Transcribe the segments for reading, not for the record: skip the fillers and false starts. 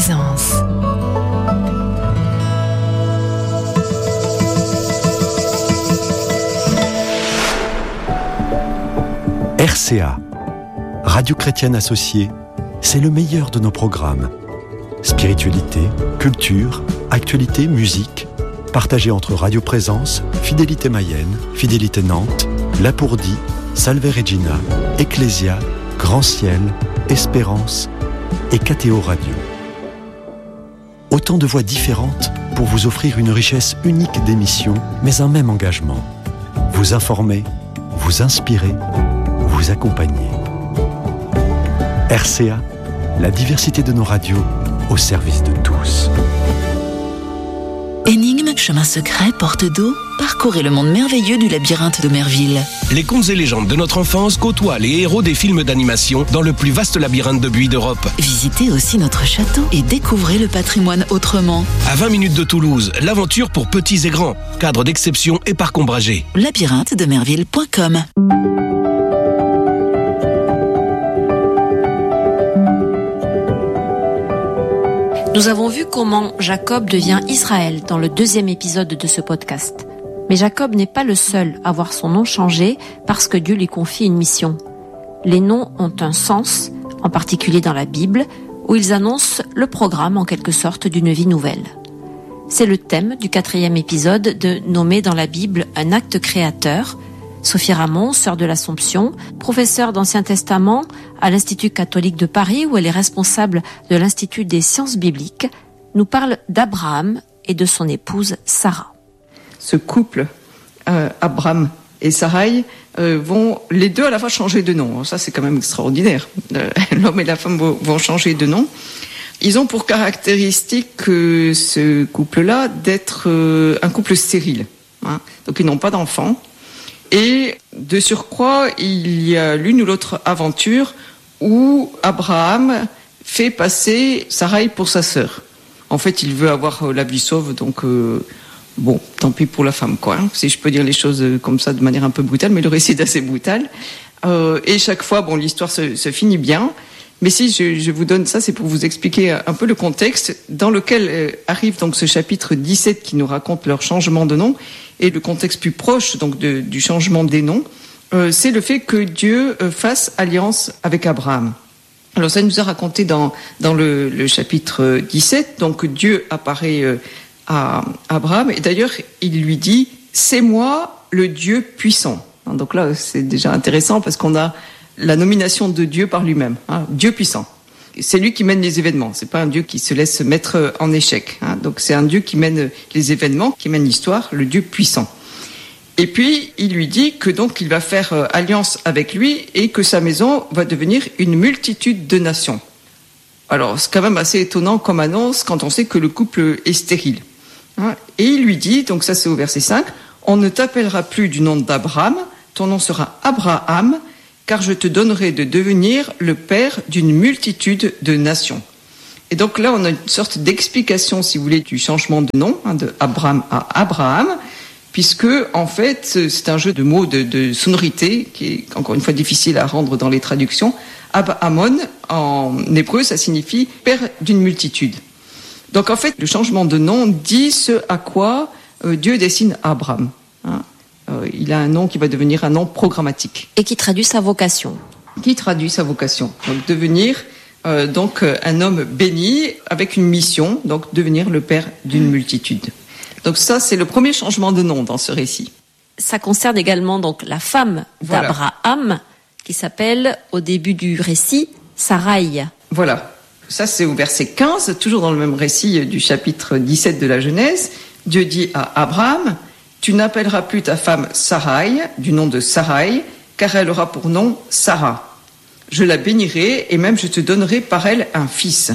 Présence. RCA, Radio Chrétienne Associée, c'est le meilleur de nos programmes. Spiritualité, culture, actualité, musique, partagés entre Radio Présence, Fidélité Mayenne, Fidélité Nantes, Lapourdie, Salve Regina, Ecclésia, Grand Ciel, Espérance et KTO Radio. Autant de voix différentes pour vous offrir une richesse unique d'émissions, mais un même engagement. Vous informer, vous inspirer, vous accompagner. RCA, la diversité de nos radios au service de tous. Énigmes, chemins secrets, portes d'eau, parcourez le monde merveilleux du labyrinthe d'Omerville. Les contes et légendes de notre enfance côtoient les héros des films d'animation dans le plus vaste labyrinthe de buis d'Europe. Visitez aussi notre château et découvrez le patrimoine autrement. À 20 minutes de Toulouse, l'aventure pour petits et grands. Cadre d'exception et parc ombragé. labyrinthe-demerville.com. Nous avons vu comment Jacob devient Israël dans le 2e épisode de ce podcast. Mais Jacob n'est pas le seul à voir son nom changer parce que Dieu lui confie une mission. Les noms ont un sens, en particulier dans la Bible, où ils annoncent le programme en quelque sorte d'une vie nouvelle. C'est le thème du 4e épisode de Nommer dans la Bible un acte créateur. Sophie Ramon, sœur de l'Assomption, professeure d'Ancien Testament à l'Institut catholique de Paris, où elle est responsable de l'Institut des sciences bibliques, nous parle d'Abraham et de son épouse Sarah. Ce couple, Abraham et Sarai, vont les deux à la fois changer de nom. Alors ça, c'est quand même extraordinaire. L'homme et la femme vont changer de nom. Ils ont pour caractéristique, ce couple-là, d'être un couple stérile. Hein. Donc, ils n'ont pas d'enfants. Et de surcroît, il y a l'une ou l'autre aventure où Abraham fait passer Sarai pour sa sœur. En fait, il veut avoir la vie sauve, donc bon, tant pis pour la femme, quoi. Hein, si je peux dire les choses comme ça de manière un peu brutale, mais le récit est assez brutal. Et chaque fois, bon, l'histoire se finit bien. Mais si je vous donne ça, c'est pour vous expliquer un peu le contexte dans lequel arrive donc ce chapitre 17 qui nous raconte leur changement de nom. Et le contexte plus proche donc du changement des noms, c'est le fait que Dieu fasse alliance avec Abraham. Alors ça nous a raconté dans le chapitre 17, donc Dieu apparaît à Abraham, et d'ailleurs il lui dit « C'est moi le Dieu puissant ». Donc là c'est déjà intéressant parce qu'on a la nomination de Dieu par lui-même, hein, Dieu puissant. C'est lui qui mène les événements, c'est pas un Dieu qui se laisse mettre en échec. Hein. Donc c'est un Dieu qui mène les événements, qui mène l'histoire, le Dieu puissant. Et puis il lui dit que donc il va faire alliance avec lui et que sa maison va devenir une multitude de nations. Alors c'est quand même assez étonnant comme annonce quand on sait que le couple est stérile. Hein. Et il lui dit, donc ça c'est au verset 5, « On ne t'appellera plus du nom d'Abraham, ton nom sera Abraham, car je te donnerai de devenir le père d'une multitude de nations. » Et donc là, on a une sorte d'explication, si vous voulez, du changement de nom, hein, de Abraham à Abraham, puisque, en fait, c'est un jeu de mots, de sonorité, qui est, encore une fois, difficile à rendre dans les traductions. Abraham, en hébreu, ça signifie père d'une multitude. Donc, en fait, le changement de nom dit ce à quoi Dieu destine Abraham, hein. Il a un nom qui va devenir un nom programmatique. Et qui traduit sa vocation. Qui traduit sa vocation. Donc devenir donc un homme béni avec une mission, donc devenir le père d'une multitude. Donc ça, c'est le premier changement de nom dans ce récit. Ça concerne également donc la femme d'Abraham, qui s'appelle, au début du récit, Sarai. Voilà. Ça, c'est au verset 15, toujours dans le même récit du chapitre 17 de la Genèse. Dieu dit à Abraham: tu n'appelleras plus ta femme Sarai, du nom de Sarai, car elle aura pour nom Sarah. Je la bénirai et même je te donnerai par elle un fils.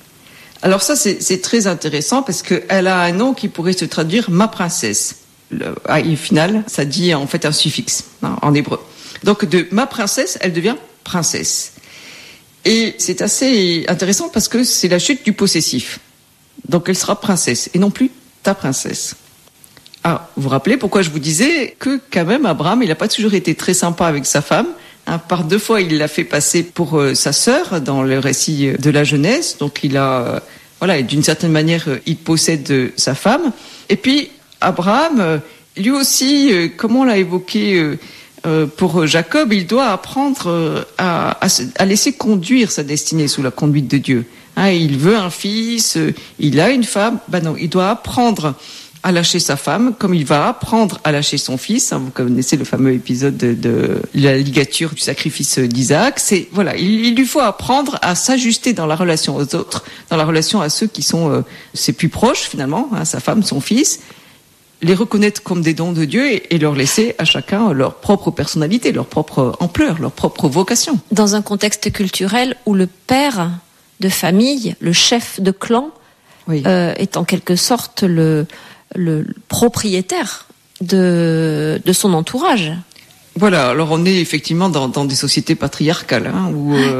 Alors ça, c'est très intéressant parce qu'elle a un nom qui pourrait se traduire ma princesse. Au final, ça dit en fait un suffixe, hein, en hébreu. Donc de ma princesse, elle devient princesse. Et c'est assez intéressant parce que c'est la chute du possessif. Donc elle sera princesse et non plus ta princesse. Ah, vous vous rappelez pourquoi je vous disais que quand même Abraham, il n'a pas toujours été très sympa avec sa femme. Hein, par 2 fois, il l'a fait passer pour sa sœur dans le récit de la Genèse. Donc il a Voilà, et d'une certaine manière, il possède sa femme. Et puis, Abraham, lui aussi, comme on l'a évoqué pour Jacob, il doit apprendre à laisser conduire sa destinée sous la conduite de Dieu. Hein, il veut un fils, il a une femme. Non, il doit apprendre à lâcher sa femme, comme il va apprendre à lâcher son fils. Hein, vous connaissez le fameux épisode de la ligature du sacrifice d'Isaac. Il lui faut apprendre à s'ajuster dans la relation aux autres, dans la relation à ceux qui sont ses plus proches finalement, hein, sa femme, son fils, les reconnaître comme des dons de Dieu et leur laisser à chacun leur propre personnalité, leur propre ampleur, leur propre vocation. Dans un contexte culturel où le père de famille, le chef de clan, est en quelque sorte le propriétaire de son entourage. Voilà, alors on est effectivement dans des sociétés patriarcales, hein,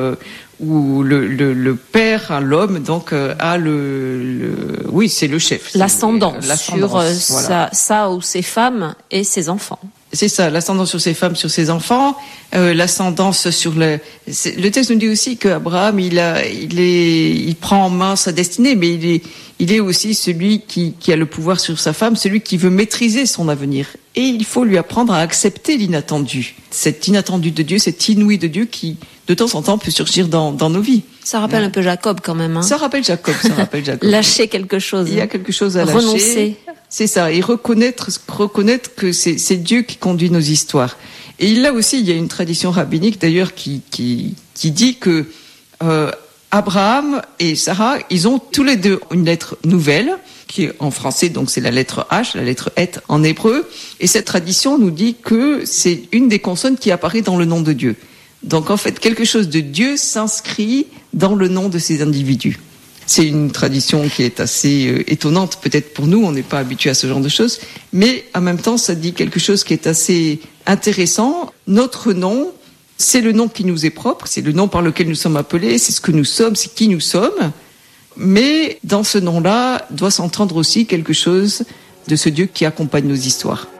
où le père, hein, l'homme, donc a oui, c'est le chef. L'ascendance sur sa ou ses femmes et ses enfants. C'est ça, l'ascendance sur ses femmes, sur ses enfants, l'ascendance sur le texte nous dit aussi qu'Abraham, il prend en main sa destinée, mais il est aussi celui qui a le pouvoir sur sa femme, celui qui veut maîtriser son avenir. Et il faut lui apprendre à accepter l'inattendu. Cet inattendu de Dieu, cet inouï de Dieu qui, de temps en temps, peut surgir dans nos vies. Ça rappelle un peu Jacob quand même. Hein. Ça rappelle Jacob. Lâcher quelque chose. Il y a quelque chose à lâcher. Renoncer. C'est ça, et reconnaître que c'est Dieu qui conduit nos histoires. Et là aussi, il y a une tradition rabbinique d'ailleurs qui dit que Abraham et Sarah, ils ont tous les deux une lettre nouvelle, qui est en français, donc c'est la lettre H, la lettre Et en hébreu. Et cette tradition nous dit que c'est une des consonnes qui apparaît dans le nom de Dieu. Donc en fait, quelque chose de Dieu s'inscrit dans le nom de ces individus. C'est une tradition qui est assez étonnante, peut-être pour nous, on n'est pas habitué à ce genre de choses, mais en même temps, ça dit quelque chose qui est assez intéressant. Notre nom, c'est le nom qui nous est propre, c'est le nom par lequel nous sommes appelés, c'est ce que nous sommes, c'est qui nous sommes, mais dans ce nom-là doit s'entendre aussi quelque chose de ce Dieu qui accompagne nos histoires.